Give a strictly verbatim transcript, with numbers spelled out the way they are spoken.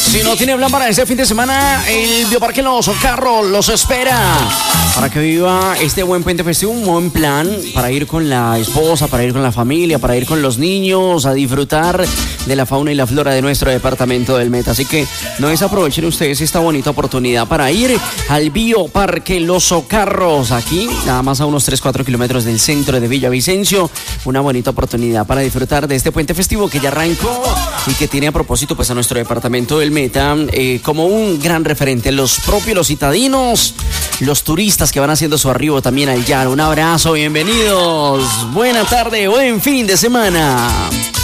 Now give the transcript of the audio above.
Si no tiene plan para este fin de semana, el Bioparque Los Socarros los espera para que viva este buen puente festivo, un buen plan para ir con la esposa, para ir con la familia, para ir con los niños, a disfrutar de la fauna y la flora de nuestro departamento del Meta. Así que no desaprovechen ustedes esta bonita oportunidad para ir al Bioparque Los Socarros, aquí nada más a unos tres a cuatro kilómetros del centro de Villavicencio. Una bonita oportunidad para disfrutar de este puente festivo que ya arrancó y que tiene a propósito pues a nuestro departamento del Meta eh, como un gran referente. Los propios, los citadinos, los turistas que van haciendo su arribo también al llano. Un abrazo, bienvenidos, buena tarde, buen fin de semana.